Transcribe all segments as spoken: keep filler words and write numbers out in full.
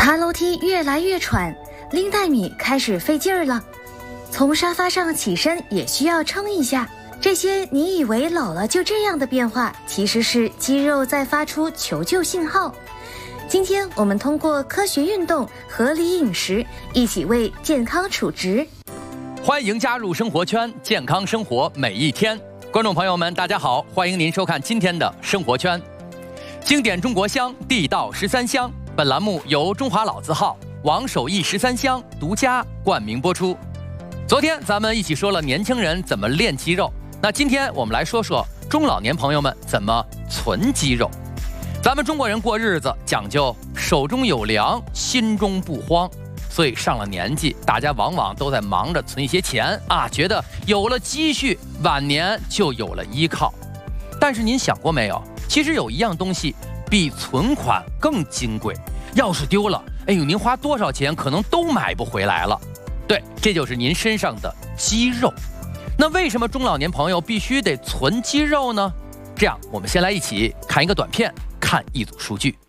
爬楼梯越来越喘，林黛米开始费劲儿了。从沙发上起身也需要撑一下。这些你以为老了就这样的变化，其实是肌肉在发出求救信号。今天我们通过科学运动、合理饮食，一起为健康储值。 欢迎加入生活圈，健康生活每一天。观众朋友们，大家好，欢迎您收看今天的生活圈。经典中国香，地道十三香。本栏目由中华老字号王守义十三香独家冠名播出。昨天咱们一起说了年轻人怎么练肌肉，那今天我们来说说中老年朋友们怎么存肌肉。咱们中国人过日子讲究手中有粮，心中不慌，所以上了年纪，大家往往都在忙着存一些钱啊，觉得有了积蓄，晚年就有了依靠。但是您想过没有，其实有一样东西比存款更金贵，要是丢了，哎呦，您花多少钱可能都买不回来了。对，这就是您身上的肌肉。那为什么中老年朋友必须得存肌肉呢？这样，我们先来一起看一个短片，看一组数据。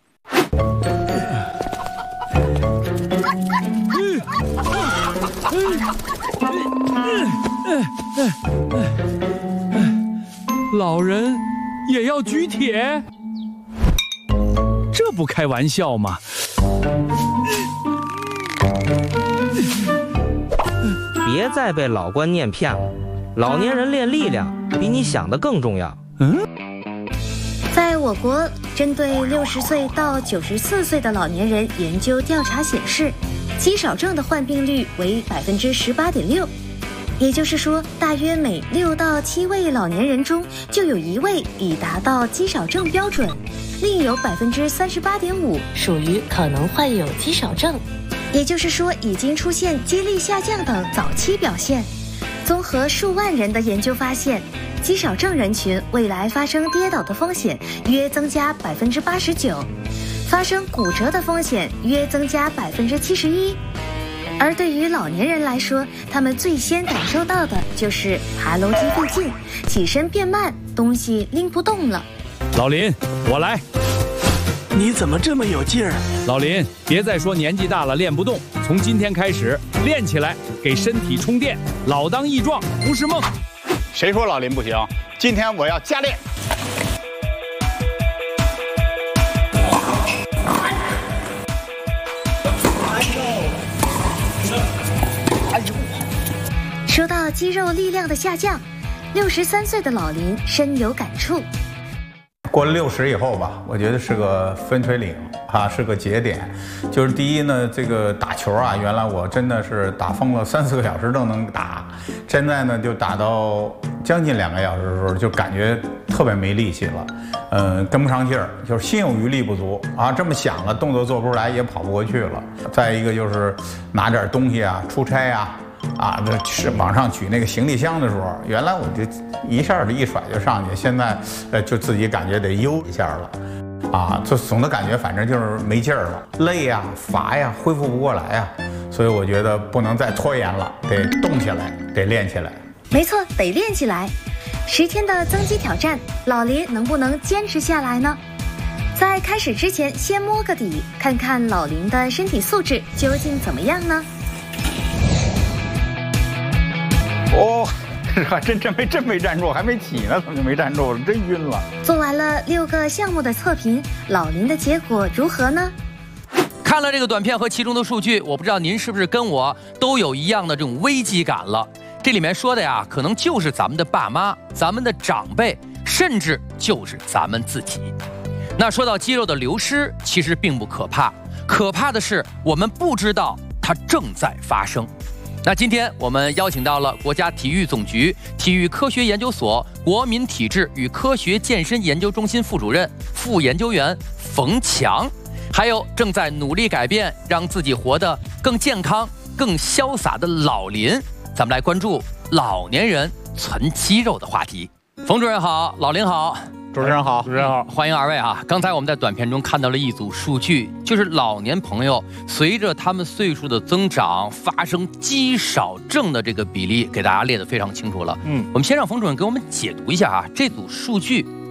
老人也要举铁？这不开玩笑吗？ 别再被老观念骗了，老年人练力量比你想的更重要。 嗯， 在我国，针对六十岁到九十四岁的老年人研究调查显示，肌少症的患病率为百分之十八点六，也就是说，大约每六到七位老年人中就有一位已达到肌少症标准，另有百分之三十八点五属于可能患有肌少症，也就是说，已经出现肌力下降等早期表现。综合数万人的研究发现，肌少症人群未来发生跌倒的风险约增加百分之八十九，发生骨折的风险约增加百分之七十一。而对于老年人来说，他们最先感受到的就是爬楼梯费劲，起身变慢，东西拎不动了。 老林，我来。 你怎么这么有劲儿？ 老林，别再说年纪大了练不动，从今天开始练起来，给身体充电。老当益壮不是梦。 谁说老林不行？今天我要加练。 说到肌肉力量的下降，六十三岁的老林深有感触。 过了六十以后吧，我觉得是个分水岭啊，是个节点。就是第一呢，这个打球啊，原来我真的是打疯了三四个小时都能打，现在呢就打到将近两个小时的时候，就感觉特别没力气了，嗯，跟不上劲儿，就是心有余力不足啊。这么想了，动作做不出来，也跑不过去了。再一个就是拿点东西啊，出差啊。啊，这是往上举那个行李箱的时候，原来我就一下就一甩就上去，现在呃就自己感觉得悠一下了，啊，就总的感觉反正就是没劲儿了，累呀、乏呀，恢复不过来呀，所以我觉得不能再拖延了，得动起来，得练起来。 没错，得练起来。十天的增肌挑战，老林能不能坚持下来呢？在开始之前，先摸个底，看看老林的身体素质究竟怎么样呢？ 哦，还真真没真没站住，还没起呢，怎么就没站住了？真晕了。 做完了六个项目的测评，老林的结果如何呢？ 看了这个短片和其中的数据，我不知道您是不是跟我都有一样的这种危机感了。这里面说的呀，可能就是咱们的爸妈、咱们的长辈，甚至就是咱们自己。那说到肌肉的流失，其实并不可怕，可怕的是我们不知道它正在发生。那今天我们邀请到了国家体育总局体育科学研究所国民体质与科学健身研究中心副主任、副研究员冯强，还有正在努力改变，让自己活得更健康、更潇洒的老林。咱们来关注老年人存肌肉的话题。冯主任好，老林好。 主持人好， 主持人好， 欢迎二位啊！刚才我们在短片中看到了一组数据，就是老年朋友随着他们岁数的增长，发生肌少症的这个比例，给大家列得非常清楚了。嗯，我们先让冯主任给我们解读一下啊，这组数据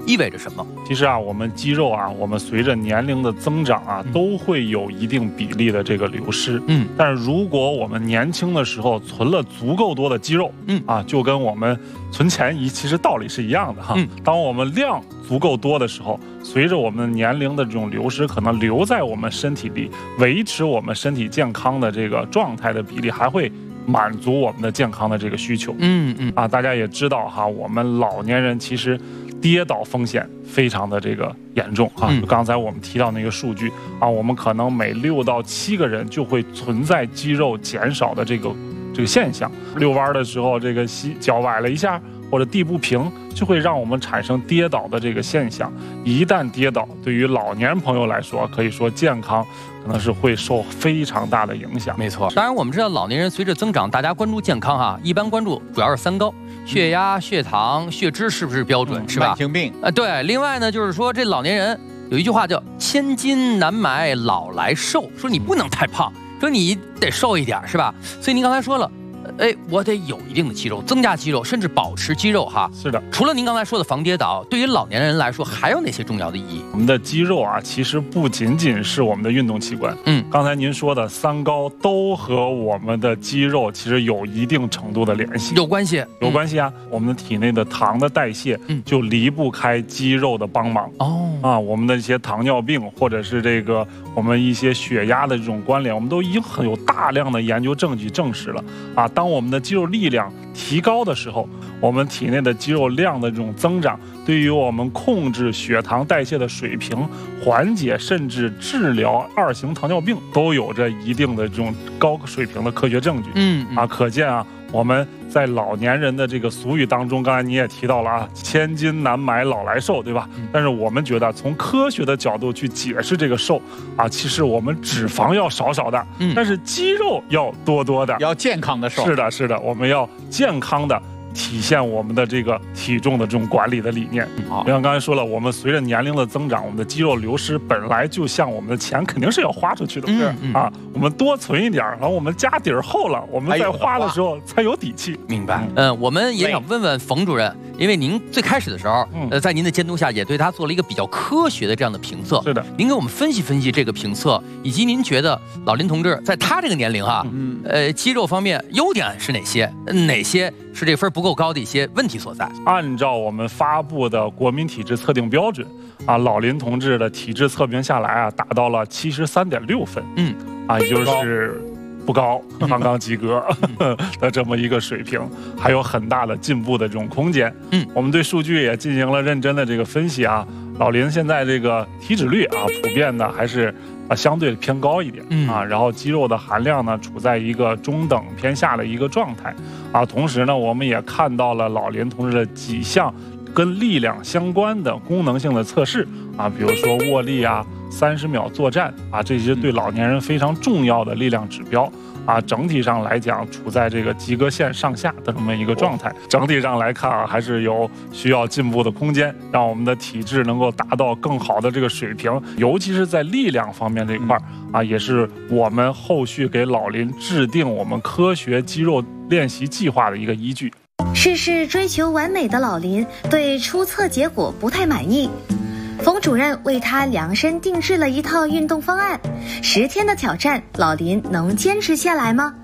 意味着什么？ 其实啊，我们肌肉啊，我们随着年龄的增长啊，都会有一定比例的这个流失。嗯，但是如果我们年轻的时候存了足够多的肌肉，嗯啊，就跟我们存钱一其实道理是一样的哈。嗯，当我们量足够多的时候，随着我们年龄的这种流失，可能留在我们身体里维持我们身体健康的这个状态的比例还会满足我们的健康的这个需求。嗯嗯啊，大家也知道哈，我们老年人其实跌倒风险非常的这个严重啊。嗯、刚才我们提到那个数据啊，我们可能每六到七个人就会存在肌肉减少的这个这个现象。遛弯的时候，这个脚崴了一下，或者地不平，就会让我们产生跌倒的这个现象。一旦跌倒，对于老年朋友来说，可以说健康可能是会受非常大的影响。 没错，当然我们知道老年人随着增长，大家关注健康哈，一般关注主要是三高：血压、血糖、血脂是不是标准，嗯、是吧？ 慢性病。 呃，对。另外呢，就是说这老年人有一句话叫“千金难买老来瘦”，说你不能太胖，说你得瘦一点，是吧？所以您刚才说了。哎，我得有一定的肌肉，增加肌肉，甚至保持肌肉哈。 是的， 除了您刚才说的防跌倒，对于老年人来说，还有哪些重要的意义？ 我们的肌肉啊，其实不仅仅是我们的运动器官。嗯，刚才您说的三高都和我们的肌肉其实有一定程度的联系， 有关系， 有关系啊。嗯、我们的体内的糖的代谢，嗯，就离不开肌肉的帮忙。哦，啊，我们的一些糖尿病或者是这个我们一些血压的这种关联，我们都已经很有大量的研究证据证实了啊。当我们的肌肉力量提高的时候，我们体内的肌肉量的这种增长，对于我们控制血糖代谢的水平、缓解甚至治疗二型糖尿病，都有着一定的这种高水平的科学证据。嗯啊，可见啊，我们在老年人的这个俗语当中，刚才你也提到了啊，千金难买老来瘦，对吧？嗯、但是我们觉得从科学的角度去解释这个瘦啊，其实我们脂肪要少少的，嗯、但是肌肉要多多的， 要健康的瘦。 是的，是的，我们要健康的体现我们的这个体重的这种管理的理念。就像刚才说了，我们随着年龄的增长，我们的肌肉流失本来就像我们的钱肯定是要花出去的，嗯嗯、啊，我们多存一点，然后我们家底儿厚了，我们在花的时候才有底气。 明白。嗯，我们也想问问冯主任，因为您最开始的时候，呃，在您的监督下，也对他做了一个比较科学的这样的评测。 是的， 您给我们分析分析这个评测，以及您觉得老林同志在他这个年龄哈，嗯、呃，肌肉方面优点是哪些？哪些是这分不够高的一些问题所在？ 按照我们发布的国民体质测定标准啊，老林同志的体质测评下来啊，达到了七十三点六分，嗯，啊，也就是不高，刚刚及格的这么一个水平，还有很大的进步的这种空间。嗯，我们对数据也进行了认真的这个分析啊，老林现在这个体脂率啊，普遍的还是啊相对偏高一点啊，然后肌肉的含量呢处在一个中等偏下的一个状态啊，同时呢，我们也看到了老林同志的几项跟力量相关的功能性的测试啊，比如说握力啊、三十秒作战啊，这些对老年人非常重要的力量指标啊，整体上来讲处在这个及格线上下的这么一个状态。整体上来看啊，还是有需要进步的空间，让我们的体质能够达到更好的这个水平，尤其是在力量方面这一块啊，也是我们后续给老林制定我们科学肌肉练习计划的一个依据。 事事追求完美的老林对初测结果不太满意，冯主任为他量身定制了一套运动方案，十天的挑战，老林能坚持下来吗？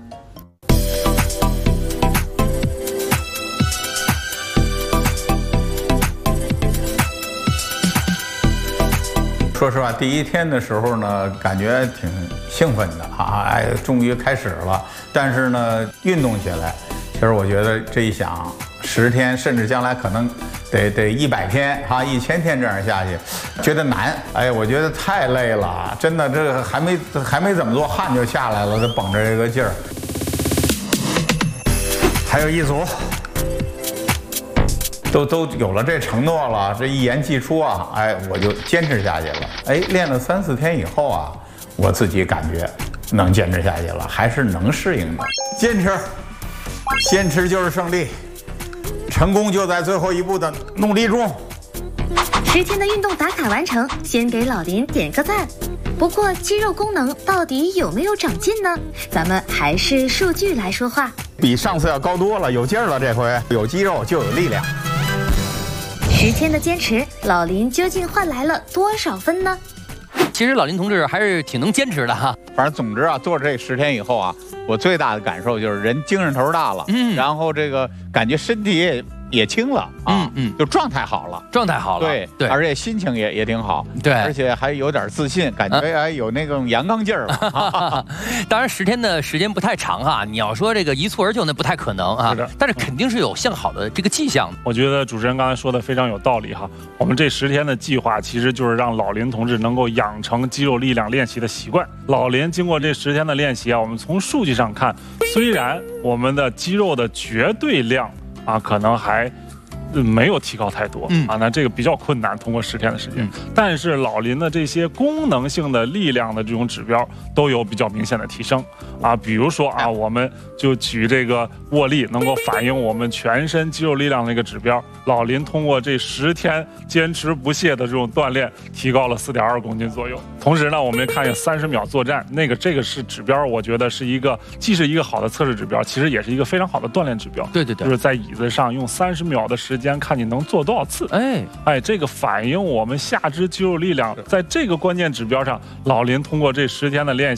说实话，第一天的时候呢，感觉挺兴奋的啊，哎，终于开始了。但是呢，运动起来，其实我觉得这一想，十天甚至将来可能得得一百天哈，一千天这样下去，觉得难。哎，我觉得太累了，真的，这个还没还没怎么做，汗就下来了，这绷着这个劲儿。还有一组。都都有了这承诺了，这一言既出啊，哎，我就坚持下去了。哎，练了三四天以后啊，我自己感觉能坚持下去了，还是能适应的。坚持，坚持就是胜利，成功就在最后一步的努力中。 十天的运动打卡完成，先给老林点个赞。不过肌肉功能到底有没有长进呢？咱们还是数据来说话。 比上次要高多了，有劲儿了，这回有肌肉就有力量。 十天的坚持，老林究竟换来了多少分呢？ 其实老林同志还是挺能坚持的哈。 反正总之啊，做这十天以后啊，我最大的感受就是人精神头大了， 嗯， 然后这个感觉身体也也轻了啊， 嗯嗯， 就状态好了， 状态好了， 对对， 而且心情也也挺好， 对， 而且还有点自信，感觉哎有那种阳刚劲儿了。 当然十天的时间不太长哈，你要说这个一蹴而就那不太可能啊， 是的， 但是肯定是有向好的这个迹象。 我觉得主持人刚才说的非常有道理哈。我们这十天的计划其实就是让老林同志能够养成肌肉力量练习的习惯。老林经过这十天的练习啊，我们从数据上看，虽然我们的肌肉的绝对量啊可能还没有提高太多，嗯啊，那这个比较困难，通过十天的时间。嗯、但是老林的这些功能性的力量的这种指标都有比较明显的提升啊，比如说啊，我们就举这个握力能够反映我们全身肌肉力量的一个指标，老林通过这十天坚持不懈的这种锻炼，提高了四点二公斤左右。同时呢，我们也看见三十秒作战，那个这个是指标，我觉得是一个既是一个好的测试指标，其实也是一个非常好的锻炼指标。 对对对， 就是在椅子上用三十秒的时间。看你能做多少次，哎哎，这个反映我们下肢肌肉力量，在这个关键指标上，老林通过这十天的练习。